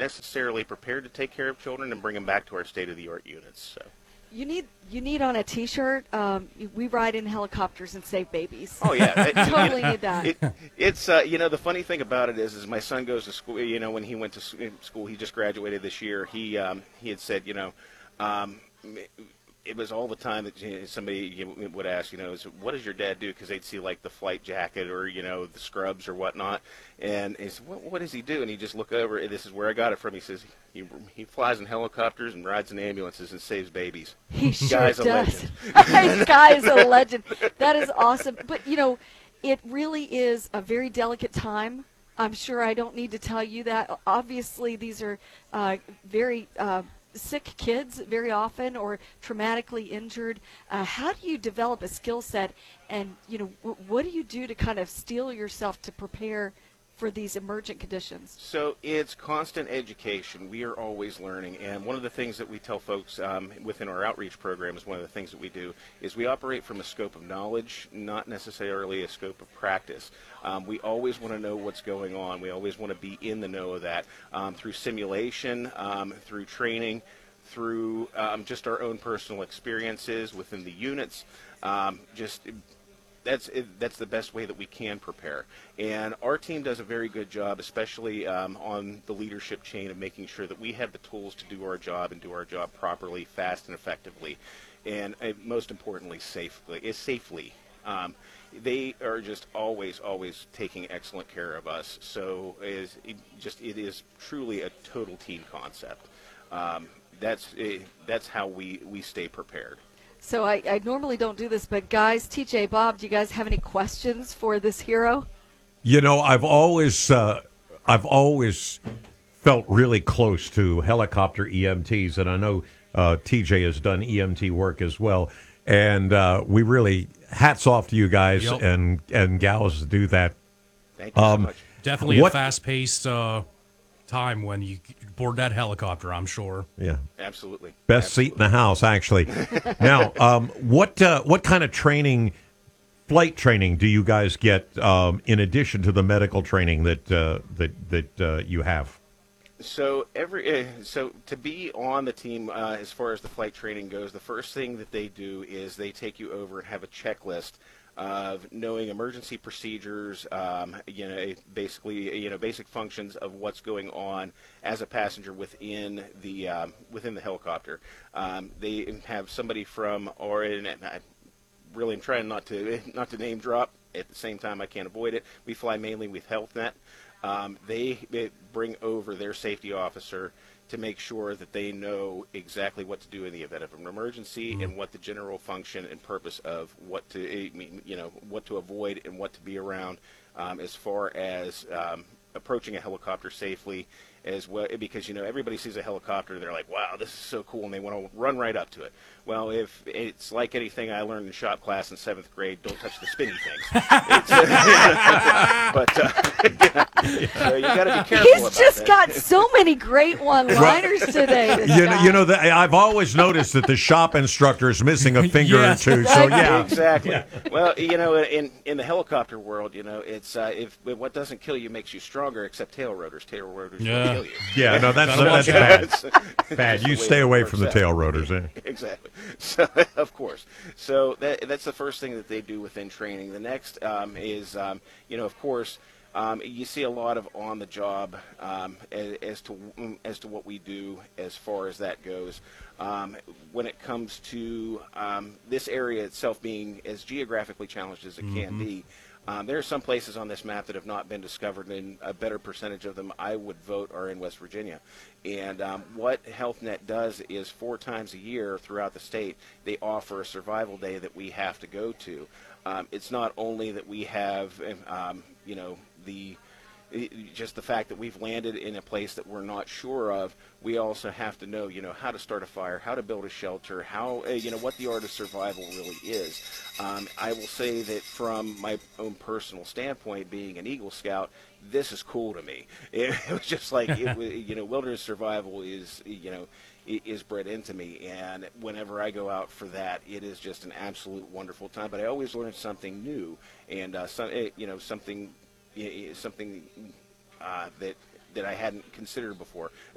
necessarily prepared to take care of children and bring them back to our state-of-the-art units. So. You need on a T-shirt. We ride in helicopters and save babies. Oh yeah, Totally need that. It's the funny thing about it is my son goes to school. When he went to school, he just graduated this year. He had said, it was all the time that somebody would ask, what does your dad do? Because they'd see like the flight jacket or the scrubs or whatnot, and he said, what does he do? And he just look over. And this is where I got it from. He says he flies in helicopters and rides in ambulances and saves babies. He sure Guy's does. a legend. Guy's a legend. That is awesome. But it really is a very delicate time. I'm sure I don't need to tell you that. Obviously, these are very sick kids very often, or traumatically injured. How do you develop a skill set, and what do you do to kind of steel yourself to prepare for these emergent conditions? So it's constant education. We are always learning, and one of the things that we tell folks within our outreach program is one of the things that we do is we operate from a scope of knowledge, not necessarily a scope of practice. We always want to know what's going on. We always want to be in the know of that through simulation, through training, through just our own personal experiences within the units. That's the best way that we can prepare. And our team does a very good job, especially on the leadership chain, of making sure that we have the tools to do our job and do our job properly, fast and effectively, and most importantly, safely. They are just always taking excellent care of us. So it is truly a total team concept. That's how we stay prepared. So I normally don't do this, but guys, TJ, Bob, do you guys have any questions for this hero? I've always felt really close to helicopter EMTs, and I know TJ has done EMT work as well. And we really, hats off to you guys and gals to do that. Thank you so much. Definitely a fast-paced time when you board that helicopter, I'm sure. Yeah, absolutely. Best seat in the house, actually. Now, what kind of flight training do you guys get in addition to the medical training that you have? So so to be on the team, as far as the flight training goes, the first thing that they do is they take you over and have a checklist of knowing emergency procedures, basically, basic functions of what's going on as a passenger within the helicopter. They have somebody from and I really am trying not to name drop. At the same time, I can't avoid it. We fly mainly with HealthNet. They bring over their safety officer to make sure that they know exactly what to do in the event of an emergency and what the general function and purpose of what to avoid and what to be around as far as approaching a helicopter safely as well, because everybody sees a helicopter, they're like, wow, this is so cool, and they want to run right up to it. Well, if it's like anything I learned in shop class in 7th grade, don't touch the spinny things. So you got to be careful. He's just got so many great one-liners today. I've always noticed that the shop instructor is missing a finger or two. So yeah, exactly. Yeah. Well, in the helicopter world, it's if what doesn't kill you makes you stronger, except tail rotors. Tail rotors will kill you. Yeah, no, that's bad. Bad. You stay away from the tail rotors. Exactly. So, of course. So that's the first thing that they do within training. The next is, of course, you see a lot of on the job as to what we do as far as that goes. When it comes to this area itself being as geographically challenged as it can be, there are some places on this map that have not been discovered, and a better percentage of them, I would vote, are in West Virginia. And what HealthNet does is 4 times a year throughout the state, they offer a survival day that we have to go to. It's not only that we have, just the fact that we've landed in a place that we're not sure of, we also have to know, how to start a fire, how to build a shelter, how, what the art of survival really is. I will say that from my own personal standpoint, being an Eagle Scout, this is cool to me. It was just like, wilderness survival is bred into me, and whenever I go out for that, it is just an absolute wonderful time. But I always learn something new, and something that I hadn't considered before.